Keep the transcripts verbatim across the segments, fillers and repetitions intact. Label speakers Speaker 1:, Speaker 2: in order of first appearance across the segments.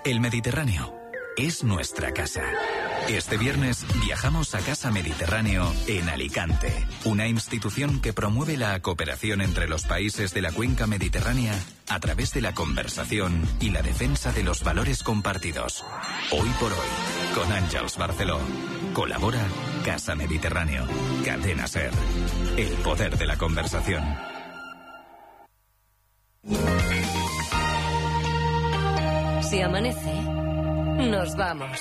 Speaker 1: El Mediterráneo es nuestra casa. Este viernes viajamos a Casa Mediterráneo en Alicante, una institución que promueve la cooperación entre los países de la cuenca mediterránea a través de la conversación y la defensa de los valores compartidos. Hoy por hoy, con Àngels Barceló. Colabora Casa Mediterráneo, Cadena SER. El poder de la conversación.
Speaker 2: Si amanece, nos vamos.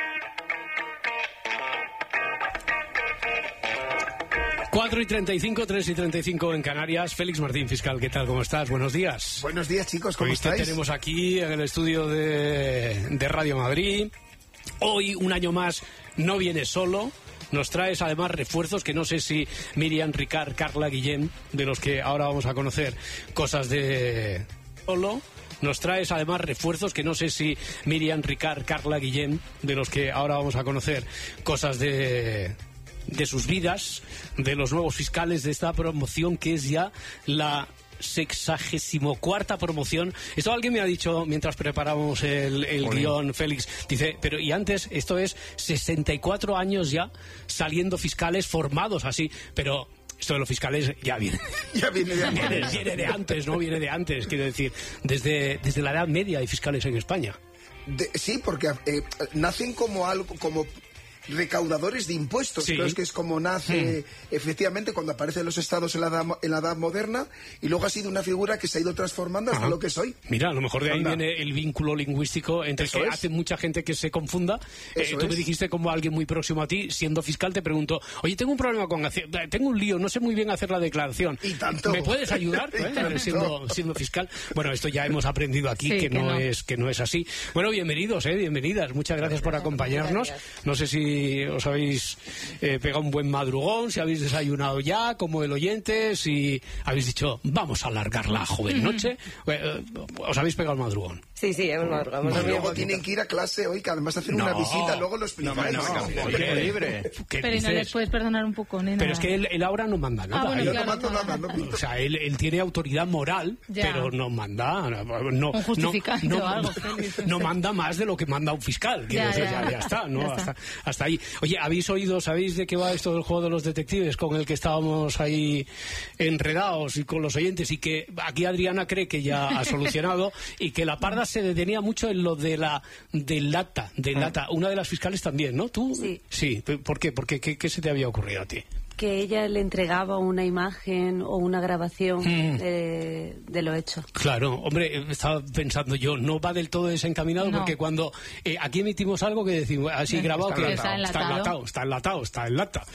Speaker 3: cuatro y treinta y cinco, tres y treinta y cinco en Canarias. Félix Martín, fiscal, ¿qué tal? ¿Cómo estás? Buenos días.
Speaker 4: Buenos días, chicos, ¿cómo
Speaker 3: Hoy
Speaker 4: estáis?
Speaker 3: te tenemos aquí en el estudio de, de Radio Madrid. Hoy, un año más, no vienes solo. Nos traes además refuerzos que no sé si Miriam, Ricard, Carla, Guillem, de los que ahora vamos a conocer cosas de solo. Nos traes además refuerzos que no sé si Miriam, Ricard, Carla, Guillem, de los que ahora vamos a conocer cosas de... de sus vidas, de los nuevos fiscales de esta promoción que es ya la sexagésimo cuarta promoción. Esto alguien me ha dicho mientras preparábamos el, el guión, Félix, dice, pero y antes, esto es sesenta y cuatro años ya saliendo fiscales formados así, pero esto de los fiscales ya viene.
Speaker 4: Ya viene de antes.
Speaker 3: Viene, viene de antes, ¿no? Viene de antes, quiero decir, desde, desde la Edad Media hay fiscales en España.
Speaker 4: De, sí, porque eh, nacen como algo, como recaudadores de impuestos,
Speaker 3: Sí.
Speaker 4: creo que es como nace mm. efectivamente cuando aparecen los estados en la, edad, en la edad moderna, y luego ha sido una figura que se ha ido transformando hasta Ajá. lo que es hoy.
Speaker 3: Mira, a lo mejor de ahí
Speaker 4: Anda.
Speaker 3: viene el vínculo lingüístico entre
Speaker 4: Eso
Speaker 3: que
Speaker 4: es.
Speaker 3: hace mucha gente que se confunda. Eh, tú
Speaker 4: es.
Speaker 3: me dijiste, como alguien muy próximo a ti, siendo fiscal, te pregunto, oye, tengo un problema con hacer, tengo un lío, no sé muy bien hacer la declaración.
Speaker 4: Y tanto.
Speaker 3: ¿Me puedes ayudar?
Speaker 4: Y
Speaker 3: ¿Eh?
Speaker 4: tanto.
Speaker 3: siendo, siendo fiscal. Bueno, esto ya hemos aprendido aquí
Speaker 2: Sí,
Speaker 3: que,
Speaker 2: que
Speaker 3: no,
Speaker 2: no.
Speaker 3: es que no es así. Bueno, bienvenidos, eh, bienvenidas. Muchas gracias por acompañarnos.
Speaker 2: Gracias.
Speaker 3: No sé si os habéis eh, pegado un buen madrugón, si habéis desayunado ya, como el oyente, si habéis dicho, vamos a alargar la joven noche. Eh, ¿Os habéis pegado el madrugón?
Speaker 2: Sí, sí, hemos madrugado.
Speaker 4: Y luego tienen que ir a clase hoy, que además hacen
Speaker 3: No.
Speaker 4: una visita, luego lo explicáis.
Speaker 3: No, no, no,
Speaker 5: Qué libre.
Speaker 3: ¿Qué
Speaker 6: Pero ¿y no
Speaker 3: dices?
Speaker 6: les puedes perdonar un poco, nena?
Speaker 3: Pero es que él, él ahora no manda nada.
Speaker 6: Ah, bueno,
Speaker 3: Él-
Speaker 4: Yo
Speaker 6: claro,
Speaker 4: no mato
Speaker 6: no.
Speaker 4: nada, no
Speaker 3: o sea, él, él tiene autoridad moral,
Speaker 6: Ya.
Speaker 3: pero no manda. No,
Speaker 6: Un justificante
Speaker 3: no,
Speaker 6: o algo,
Speaker 3: no,
Speaker 6: Félix.
Speaker 3: no manda más de lo que manda un fiscal. Quiero
Speaker 6: Ya,
Speaker 3: decir,
Speaker 6: ya.
Speaker 3: ya, ya está, ¿no?
Speaker 6: Ya
Speaker 3: hasta,
Speaker 6: está.
Speaker 3: hasta ahí. Oye, ¿habéis oído, sabéis de qué va esto del juego de los detectives con el que estábamos ahí enredados y con los oyentes? Y que aquí Adriana cree que ya ha solucionado y que la parda se detenía mucho en lo de la del lata, del lata. Una de las fiscales también, ¿no? ¿Tú?
Speaker 2: Sí.
Speaker 3: Sí. ¿Por qué? ¿Por qué? ¿Qué, qué se te había ocurrido a ti?
Speaker 2: Que ella le entregaba una imagen o una grabación
Speaker 3: Mm.
Speaker 2: eh, de lo hecho.
Speaker 3: Claro, hombre, eh, estaba pensando yo, no va del todo desencaminado
Speaker 6: No.
Speaker 3: porque cuando eh, aquí emitimos algo que decimos así grabado
Speaker 5: Está
Speaker 3: que
Speaker 6: enlatado.
Speaker 3: está enlatado, está enlatado, está en lata.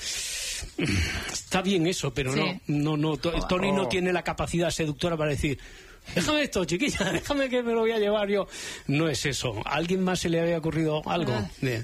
Speaker 3: Está bien eso, pero
Speaker 6: Sí.
Speaker 3: no, no, no. To- Tony no tiene la capacidad seductora para decir, déjame esto, chiquilla, déjame que me lo voy a llevar yo. No es eso. ¿A alguien más se le había ocurrido algo?
Speaker 6: Ah.
Speaker 3: Eh,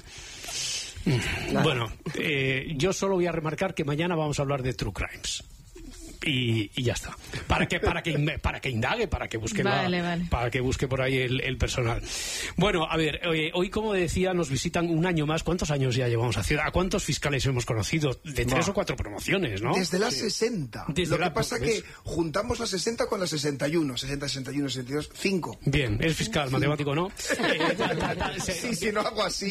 Speaker 3: Bueno, eh, yo solo voy a remarcar que mañana vamos a hablar de True Crimes. Y, y ya está. Para que, para que, in- para que indague, para que busque la-
Speaker 6: Vale, vale.
Speaker 3: para que busque por ahí el, el personal. Bueno, a ver, eh, hoy, como decía, nos visitan un año más. ¿Cuántos años ya llevamos haciendo? ¿A cuántos fiscales hemos conocido? De tres
Speaker 4: Bah.
Speaker 3: o cuatro promociones, ¿no?
Speaker 4: Desde las sesenta.
Speaker 3: Desde
Speaker 4: Lo que
Speaker 3: la-
Speaker 4: pasa
Speaker 3: ¿ves?
Speaker 4: que juntamos las sesenta con las sesenta y uno. sesenta, sesenta y uno, sesenta y dos, cinco.
Speaker 3: Bien, es fiscal, matemático, ¿no? Eh, ta- ta- ta- se-
Speaker 4: Sí, si no hago así.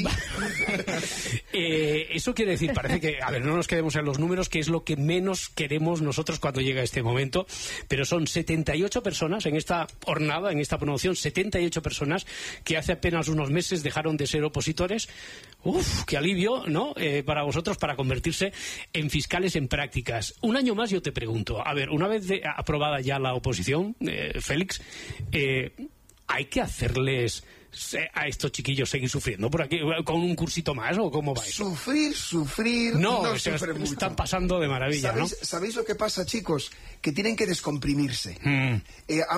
Speaker 3: Eh, eso quiere decir, parece que, a ver, no nos quedemos en los números, que es lo que menos queremos nosotros cuando llega este momento, pero son setenta y ocho personas en esta jornada, en esta promoción, setenta y ocho personas que hace apenas unos meses dejaron de ser opositores. Uf, qué alivio, ¿no? Eh, para vosotros, para convertirse en fiscales en prácticas. Un año más yo te pregunto, a ver, una vez de- aprobada ya la oposición, eh, Félix, eh, ¿hay que hacerles se- a estos chiquillos seguir sufriendo por aquí con un cursito más o cómo va eso?
Speaker 4: Sufrir, sufrir,
Speaker 3: No,
Speaker 4: no
Speaker 3: o sea,
Speaker 4: sufren mucho.
Speaker 3: están pasando de maravilla, ¿no?
Speaker 4: ¿Sabéis, ¿Sabéis lo que pasa, chicos? Que tienen que descomprimirse.
Speaker 3: Mm.
Speaker 4: Eh,